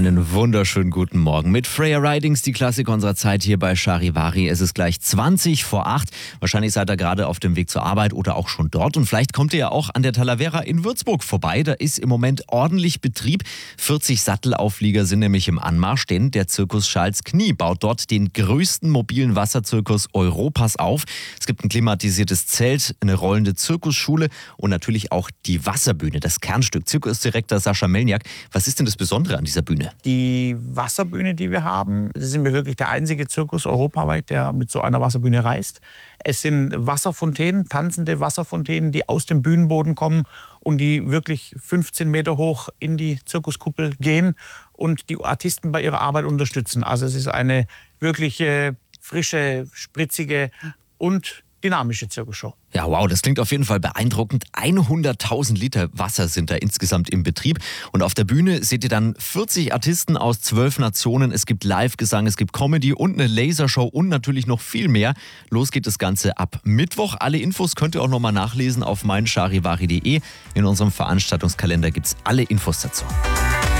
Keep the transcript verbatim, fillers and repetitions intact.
Einen wunderschönen guten Morgen mit Freya Ridings, die Klassiker unserer Zeit hier bei Charivari. Es ist gleich zwanzig vor acht. Wahrscheinlich seid ihr gerade auf dem Weg zur Arbeit oder auch schon dort. Und vielleicht kommt ihr ja auch an der Talavera in Würzburg vorbei. Da ist im Moment ordentlich Betrieb. vierzig Sattelauflieger sind nämlich im Anmarsch, denn der Zirkus Charles Knie baut dort den größten mobilen Wasserzirkus Europas auf. Es gibt ein klimatisiertes Zelt, eine rollende Zirkusschule und natürlich auch die Wasserbühne, das Kernstück. Zirkusdirektor Sascha Melniak, was ist denn das Besondere an dieser Bühne? Die Wasserbühne, die wir haben, sind wir wirklich der einzige Zirkus europaweit, der mit so einer Wasserbühne reist. Es sind Wasserfontänen, tanzende Wasserfontänen, die aus dem Bühnenboden kommen und die wirklich fünfzehn Meter hoch in die Zirkuskuppel gehen und die Artisten bei ihrer Arbeit unterstützen. Also es ist eine wirklich äh, frische, spritzige und dynamische Zirkusshow. Ja, wow, das klingt auf jeden Fall beeindruckend. hunderttausend Liter Wasser sind da insgesamt im Betrieb. Und auf der Bühne seht ihr dann vierzig Artisten aus zwölf Nationen. Es gibt Live-Gesang, es gibt Comedy und eine Lasershow und natürlich noch viel mehr. Los geht das Ganze ab Mittwoch. Alle Infos könnt ihr auch nochmal nachlesen auf mein charivari punkt de. In unserem Veranstaltungskalender gibt's alle Infos dazu.